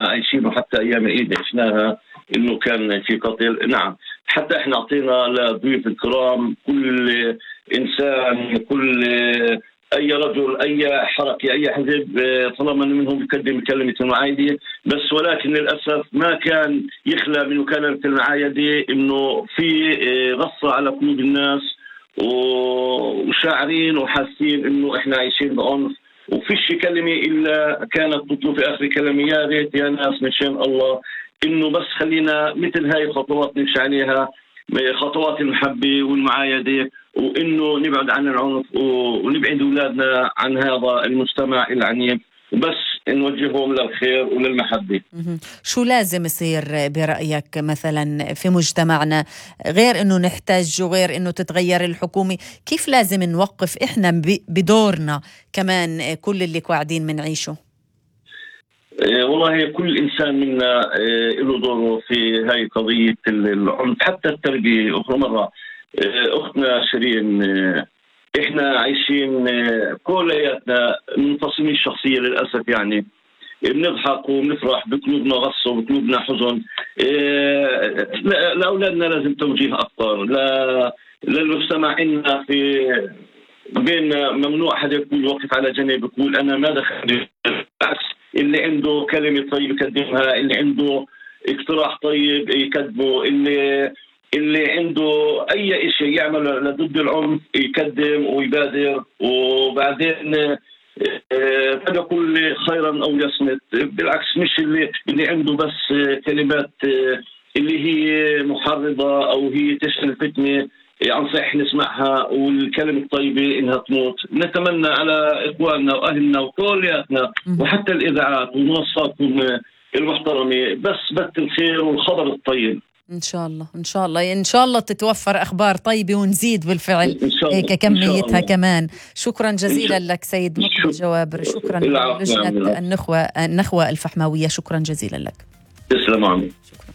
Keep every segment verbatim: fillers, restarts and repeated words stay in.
عايشينه حتى أيام العيد عشناها، إنه كان في قتل. نعم، حتى إحنا أعطينا لضيوف الكرام كل إنسان، كل أي رجل، أي حركة، أي حزب طالما منهم يقدم كلمة المعايدة بس. ولكن للأسف ما كان يخلى من كلمة المعايدة إنه في غصة على قلوب الناس وشاعرين وحاسين إنه إحنا عايشين بعنف، وفيش كلمة إلا كانت تطلب في آخر كلمة يا ريت يا ناس من شان الله إنه بس خلينا مثل هاي الخطوات نمشي عليها، خطوات المحبة والمعايدة، وإنه نبعد عن العنف ونبعد أولادنا عن هذا المجتمع العنيف، وبس نوجههم للخير وللمحبة. شو لازم يصير برأيك مثلا في مجتمعنا غير إنه نحتاج وغير إنه تتغير الحكومة؟ كيف لازم نوقف إحنا بدورنا كمان كل اللي قاعدين منعيشه؟ والله كل إنسان منا له دوره في هاي قضية العنف، حتى التربية. أخرى مرة أختنا شيرين، إحنا عايشين كلياتنا منفصلين الشخصية للأسف، يعني بنضحك وبنفرح، بقلوبنا غصة وبقلوبنا حزن. لأولادنا لازم توجيه أكثر، للمجتمع إننا في بيننا ممنوع حدا يقول وقف على جنب يقول أنا ما دخل. بالعكس، اللي عنده كلمة طيب يقدمها، اللي عنده اقتراح طيب يقدمه، اللي اللي عنده أي شيء يعمل ضد العنف يقدم ويبادر. وبعدين فلا كل خيرا أو يصمت. بالعكس، مش اللي اللي عنده بس كلمات اللي هي محرضة أو هي تشعل فتنة أنصح نسمعها، والكلمة الطيبة إنها تموت. نتمنى على إخواننا وأهلنا وكلياتنا وحتى الإذاعات ومنصاتكم المحترمة بس بث الخير والخبر الطيب. إن شاء الله إن شاء الله إن شاء الله تتوفر أخبار طيبة ونزيد بالفعل هيك كميتها كمان. شكرا جزيلا لك سيد مقبل جوابر، شكرا لجنة النخوة النخوة الفحماوية، شكرا جزيلا لك. تسلم عمي.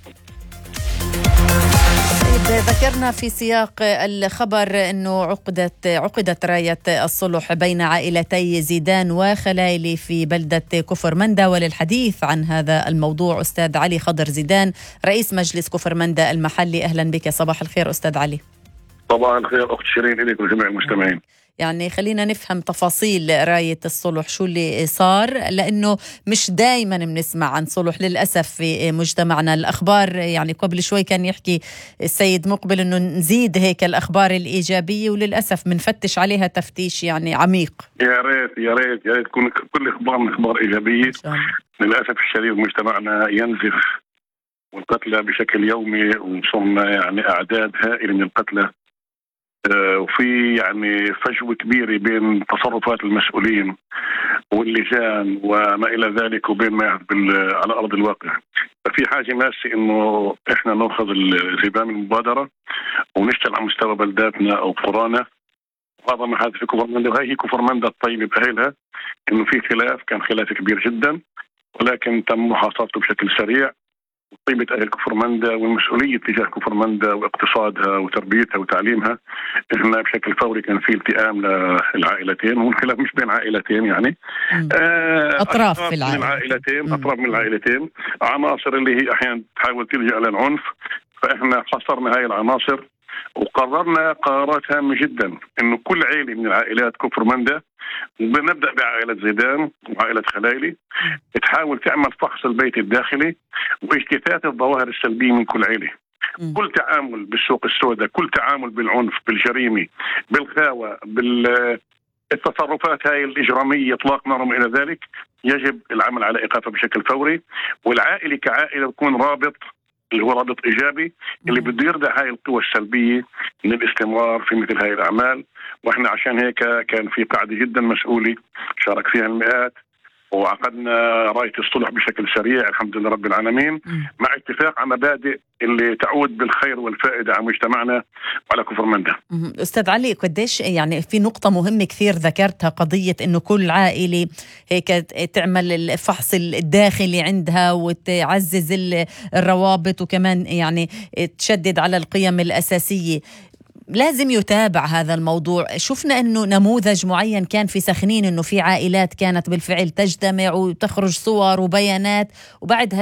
ذكرنا في سياق الخبر أنه عقدت عقدت راية الصلح بين عائلتي زيدان وخلايلي في بلدة كفر مندى. وللحديث عن هذا الموضوع أستاذ علي خضر زيدان رئيس مجلس كفر مندى المحلي. أهلا بك، صباح الخير أستاذ علي. صباح الخير أخت شيرين إليك وجميع المستمعين. يعني خلينا نفهم تفاصيل راية الصلح، شو اللي صار، لأنه مش دايما بنسمع عن صلح للأسف في مجتمعنا. الأخبار يعني قبل شوي كان يحكي السيد مقبل أنه نزيد هيك الأخبار الإيجابية، وللأسف منفتش عليها تفتيش يعني عميق. يا ريت يا ريت يا ريت تكون كل أخبارنا أخبار إيجابية. للأسف الشديد مجتمعنا ينزف والقتلى بشكل يومي، وصلنا يعني أعداد هائلة من القتلى، وفي يعني فجوة كبيرة بين تصرفات المسؤولين واللجان وما إلى ذلك وبين ما يحدث على أرض الواقع. ففي حاجة ماسة إنه إحنا نأخذ زمام المبادرة ونشتغل على مستوى بلداتنا أو قرانا. وهذا ما حدث في كفر مندى، وهي هي كفر مندى الطيبة بأهلها، إنه في خلاف، كان خلاف كبير جدا ولكن تم محاصرته بشكل سريع. طيبة أهل كفر مندى والمسؤولية تجاه كفر مندى واقتصادها وتربيتها وتعليمها، إحنا بشكل فوري كان في التئام للعائلتين، والخلاف مش بين عائلتين يعني آه أطراف في من العائلتين، أطراف من العائلتين، عناصر اللي هي أحيانا تحاول تلجأ للعنف. فإحنا حصرنا هاي العناصر وقررنا قرارات هامة جدا إنه كل عائلة من العائلات كفر مندى، بنبدأ بعائلة زيدان وعائلة خلايلي، تحاول تعمل فحص البيت الداخلي واجتثاث الظواهر السلبية من كل عائلة. كل تعامل بالسوق السوداء، كل تعامل بالعنف، بالجريمة، بالخاوة، بالتصرفات هاي الإجرامية، إطلاق نار إلى ذلك، يجب العمل على إيقافها بشكل فوري. والعائلة كعائلة تكون رابط اللي هو رابط إيجابي اللي بده يردع هاي القوى السلبية من الاستمرار في مثل هاي الأعمال. وإحنا عشان هيك كان في قاعدة جدا مسؤولة شارك فيها المئات، وعقدنا راية الصلح بشكل سريع الحمد لله رب العالمين، مع اتفاق على مبادئ اللي تعود بالخير والفائدة على مجتمعنا وعلى كفر مندى. أستاذ علي، قديش يعني في نقطة مهمة كثير ذكرتها، قضية إنه كل عائلة هيك تعمل الفحص الداخلي عندها وتعزز الروابط وكمان يعني تشدد على القيم الأساسية. لازم يتابع هذا الموضوع. شفنا أنه نموذج معين كان في سخنين، أنه في عائلات كانت بالفعل تجتمع وتخرج صور وبيانات، وبعدها